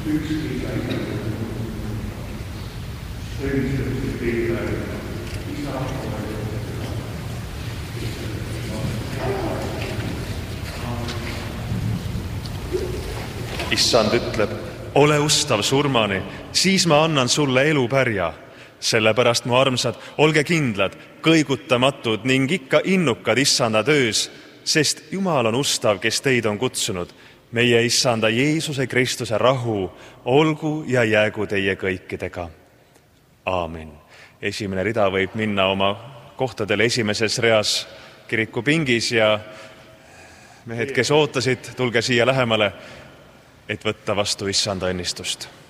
Issand ütleb, ole ustav surmani, siis ma annan sulle elupärja. Sellepärast, mu armsad, olge kindlad, kõigutamatud ning ikka innukad Issanda töös, sest Jumal on ustav, kes teid on kutsunud. Meie Issanda Jeesuse Kristuse rahu olgu ja jäägu teie kõikidega. Aamen. Esimene rida võib minna oma kohtadele esimeses reas kirikupingis ja mehed, kes ootasid, tulge siia lähemale, et võtta vastu Issanda õnnistust.